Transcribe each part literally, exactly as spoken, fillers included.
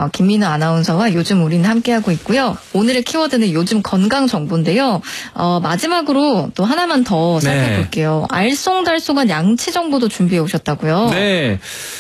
어, 김민우 아나운서와 요즘 우리는 함께하고 있고요. 오늘의 키워드는 요즘 건강 정보인데요. 어, 마지막으로 또 하나만 더 살펴볼게요. 네. 알쏭달쏭한 양치 정보도 준비해 오셨다고요? 네.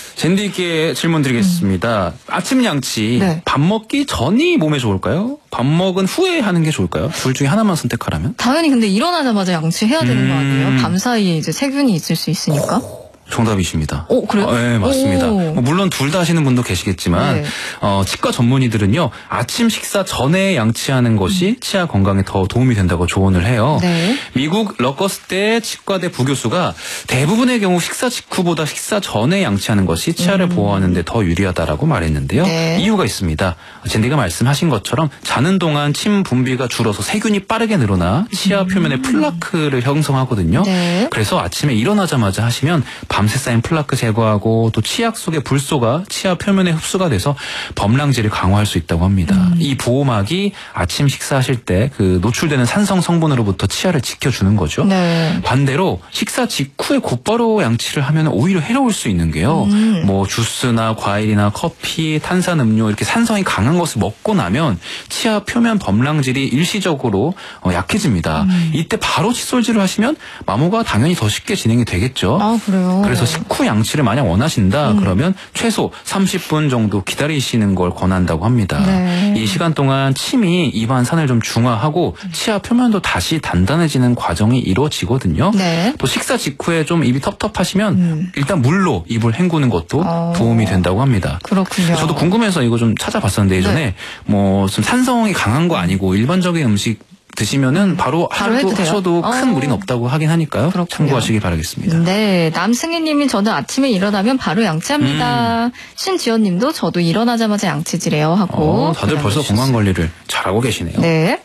젠디께 질문 드리겠습니다. 음. 아침 양치, 네. 밥 먹기 전이 몸에 좋을까요? 밥 먹은 후에 하는 게 좋을까요? 둘 중에 하나만 선택하라면? 당연히 근데 일어나자마자 양치해야 되는 음. 거 아니에요? 밤 사이에 이제 세균이 있을 수 있으니까. 정답이십니다. 오, 그래요? 어, 네, 맞습니다. 뭐 물론 둘 다 하시는 분도 계시겠지만 네. 어, 치과 전문의들은요. 아침 식사 전에 양치하는 것이 음. 치아 건강에 더 도움이 된다고 조언을 해요. 네. 미국 러커스대 치과대 부교수가 대부분의 경우 식사 직후보다 식사 전에 양치하는 것이 치아를 음. 보호하는 데 더 유리하다라고 말했는데요. 네. 이유가 있습니다. 젠디가 말씀하신 것처럼 자는 동안 침 분비가 줄어서 세균이 빠르게 늘어나 치아 음. 표면에 플라크를 형성하거든요. 네. 그래서 아침에 일어나자마자 하시면 밤새 쌓인 플라크 제거하고 또 치약 속의 불소가 치아 표면에 흡수가 돼서 범랑질을 강화할 수 있다고 합니다. 음. 이 보호막이 아침 식사하실 때 그 노출되는 산성 성분으로부터 치아를 지켜주는 거죠. 네. 반대로 식사 직후에 곧바로 양치를 하면 오히려 해로울 수 있는 게요. 음. 뭐 주스나 과일이나 커피, 탄산음료 이렇게 산성이 강한 것을 먹고 나면 치아 표면 범랑질이 일시적으로 어, 약해집니다. 음. 이때 바로 칫솔질을 하시면 마모가 당연히 더 쉽게 진행이 되겠죠. 아, 그래요? 그래서 식후 양치를 만약 원하신다 음. 그러면 최소 삼십 분 정도 기다리시는 걸 권한다고 합니다. 네. 이 시간 동안 침이 입안 산을 좀 중화하고 치아 표면도 다시 단단해지는 과정이 이루어지거든요. 네. 또 식사 직후에 좀 입이 텁텁하시면 음. 일단 물로 입을 헹구는 것도 어. 도움이 된다고 합니다. 그렇군요. 저도 궁금해서 이거 좀 찾아봤었는데 예전에 네. 뭐 좀 산성이 강한 거 아니고 일반적인 음식 드시면은 바로, 바로 하셔도, 하셔도 큰 어. 무리는 없다고 하긴 하니까요. 그렇군요. 참고하시기 바라겠습니다. 네, 남승희님이 저는 아침에 일어나면 바로 양치합니다. 음. 신지연님도 저도 일어나자마자 양치질해요 하고. 어, 다들 벌써 건강 관리를 잘하고 계시네요. 네.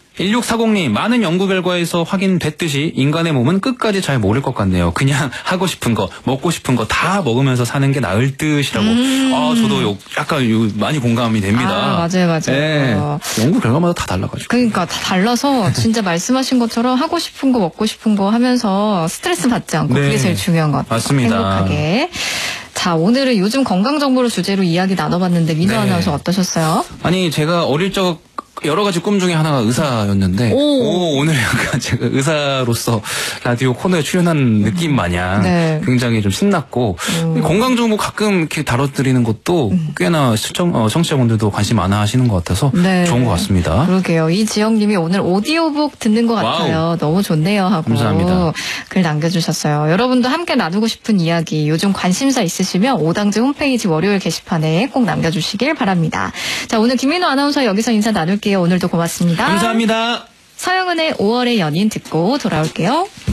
일육사공님 많은 연구 결과에서 확인됐듯이 인간의 몸은 끝까지 잘 모를 것 같네요. 그냥 하고 싶은 거 먹고 싶은 거 다 먹으면서 사는 게 나을 듯이라고. 음. 아 저도 약간 많이 공감이 됩니다. 아, 맞아요 맞아요. 네. 어. 연구 결과마다 다 달라가지고. 그러니까 다 달라서 진짜 말씀하신 것처럼 하고 싶은 거 먹고 싶은 거 하면서 스트레스 받지 않고 네. 그게 제일 중요한 것 같아요. 맞습니다. 행복하게. 자, 오늘은 요즘 건강 정보를 주제로 이야기 나눠봤는데 민호 네. 아나운서 어떠셨어요? 아니 제가 어릴 적 여러 가지 꿈 중에 하나가 의사였는데 오. 오, 오늘 약간 제가 의사로서 라디오 코너에 출연한 느낌 마냥 네. 굉장히 좀 신났고 음. 건강 정보 가끔 이렇게 다뤄드리는 것도 음. 꽤나 시청, 어, 청취자분들도 관심 많아 하시는 것 같아서 네. 좋은 것 같습니다. 그러게요. 이지영님이 오늘 오디오북 듣는 것 같아요. 와우. 너무 좋네요 하고 감사합니다. 글 남겨주셨어요. 여러분도 함께 나누고 싶은 이야기 요즘 관심사 있으시면 오당제 홈페이지 월요일 게시판에 꼭 남겨주시길 바랍니다. 자, 오늘 김민호 아나운서 여기서 인사 나눌게요. 오늘도 고맙습니다. 감사합니다. 서영은의 오월의 연인 듣고 돌아올게요.